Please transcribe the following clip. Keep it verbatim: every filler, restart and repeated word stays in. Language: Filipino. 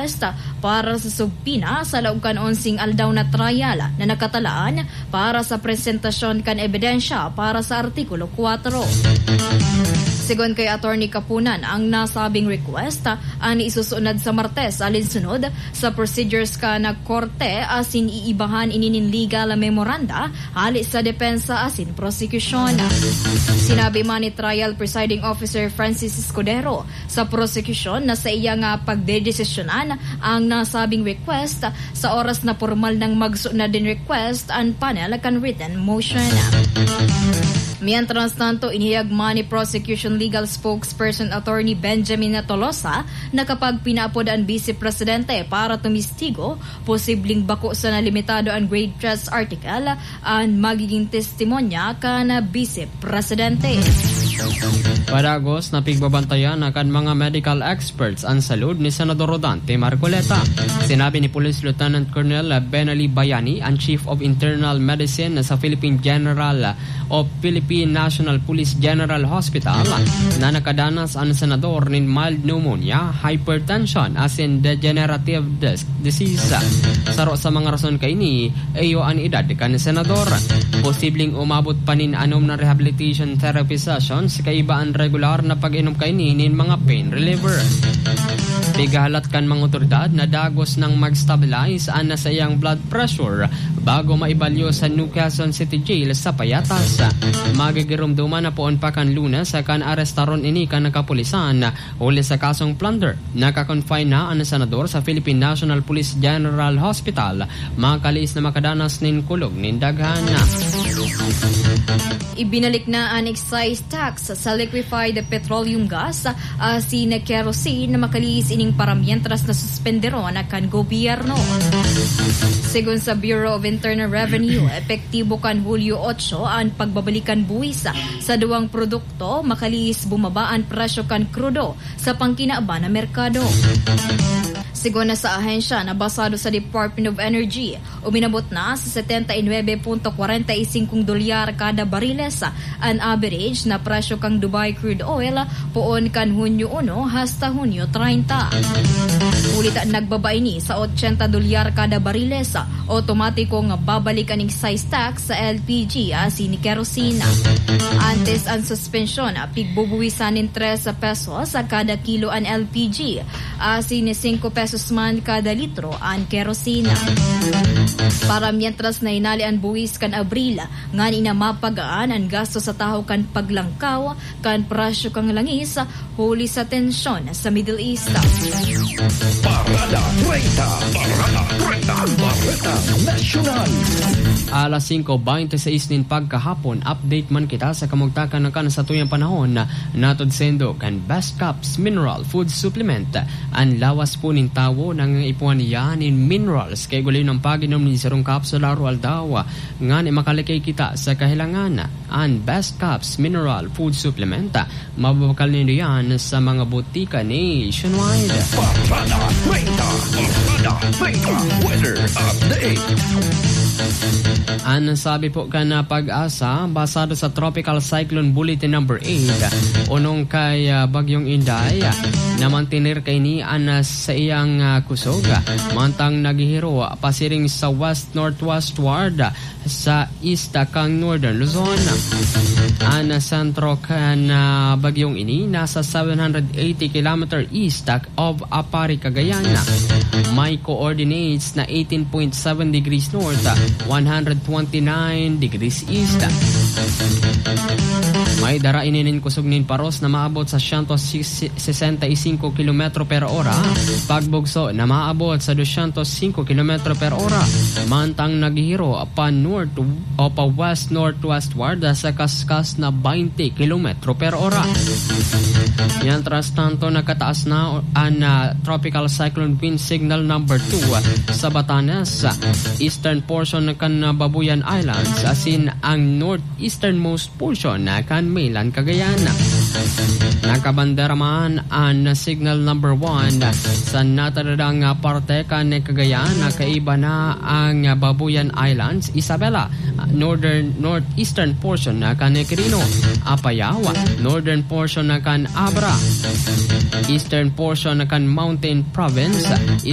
request para sa subpina sa laog kan onsing aldaw na trial na nakatalaan para sa presentasyon kan ebidensya para sa Artikulo four. Sigon kay Attorney Kapunan, ang nasabing request ani isusunod sa Martes alinsunod sa procedures ka na korte asin iibahan ininin legal memoranda hali sa depensa asin prosecution. Sinabi man ni Trial Presiding Officer Francis Escudero sa prosecution na sa iya nga pagdedesisyonan ang nasabing request sa oras na formal ng magsunod din request ang panel kan written motion. Mientras tanto, inihayag man ni Prosecution Legal Spokesperson Attorney Benjamin Tolosa na kapag pinaapod ang Vice Presidente para tumistigo, posibleng bako sa nalimitado ang grade stress article ang magiging testimonya ka na Vice Presidente. Padagos na pigbabantayan akan mga medical experts ang salud ni Senador Rodante Marcoleta. Sinabi ni Police Lieutenant Colonel Benali Bayani, ang Chief of Internal Medicine sa Philippine General o Philippine National Police General Hospital na nakadanas ang senador ng mild pneumonia, hypertension as in degenerative disease. Saro sa mga rason kay ni ayo ang edad kan senador. Posibleng umabot pa nin anom na rehabilitation therapy sessions kaiba ang regular na pag-inom kay ni nin mga pain reliever. Bigahalat kan mga otoridad na dagos ng mag-stabilize ang nasa iyang blood pressure bago maibalyo sa New Quezon City Jail sa Payatas. Magigirumduman na poon pa kan Lunes sa kan arestaron ini kan nakapulisan uli sa kasong plunder. Nakakonfine na ang senador sa Philippine National Police General Hospital. Makaliis na makadanas nin kulog nin daghana. Ibinalik na ang excise tax sa liquefied petroleum gas uh, si na kerosene na makaliis ining paramientras na suspenderon kan gobyerno. Sigon sa Bureau of Internal Revenue, epektibo kan Hulyo eight ang pagbabalikan buwis sa duwang produkto, makaliis bumaba ang presyo kan krudo sa pangkinaaban na merkado. Sigon na sa ahensya na basado sa Department of Energy, uminabot na sa seventy-nine point four five dolyar kada bariles ang average na presyo kang Dubai crude oil poon kan Hunyo one hasta Hunyo thirty. Ulit ang nagbabay ni sa eighty dolyar kada bariles, automatiko nga babalik ang excise tax sa L P G asin ni kerosene. Antes ang suspensyon, pigbubuwisan ng three pesos sa kada kilo ang L P G asin ni five pesos man kada litro ang kerosene. Para mientras na inali ang buwis kan Abril, nga ni na mapagaan ang gasto sa tao kan paglangkaw, kan presyo kang langis, huli sa tensyon sa Middle East. Parada thirty, Parada thirty, Parada National. Alas five twenty-six nin pagkahapon, update man kita sa kamugtakan na kan sa tuyang panahon na natod sendo kan Best Cups Mineral Food Supplement. Ang lawas po nin tawo ng ipuan niya in minerals kay gulay ng paginom ni Sarong Capsula Rualdawa nga ni makalikay kita sa kahilangan. Ang Best Cups Mineral Food Supplement mababakal ninyo yan sa mga butika nationwide. Parada thirty, Parada thirty, weather update. Ang sabi po ka na pag-asa, basado sa Tropical Cyclone Bulletin number eight, unong kay uh, Bagyong Inday, na mantinir kay ni Anas sa iyang uh, kusog, mantang naghihiro pasiring sa west-northwestward sa east kang northern Luzon. Ang sentro kan uh, Bagyong ini nasa seven hundred eighty kilometers east of Apari, Cagayan. May coordinates na eighteen point seven degrees north, one hundred twenty-nine degrees east. May dara ininin kusog nin paros na maabot sa one hundred sixty-five kilometros per ora. Pagbugso na maabot sa two hundred five kilometros per ora. Mantang naghihiro pa north o pa west-northwestward sa kaskas na twenty kilometros per ora. Mientras tanto, nakataas na ang uh, Tropical Cyclone Wind Signal number two sa Batanes, eastern portion kan Babuyan Islands, asin ang northeasternmost portion kan Maylan, Cagayan. Nakabandera man ang signal number one sa nataradang parte kan Cagayan, kaiba na ang Babuyan Islands, Isabela, northern northeastern portion kan Quirino, Apayao, northern portion kan Abra, eastern portion kan Mountain Province,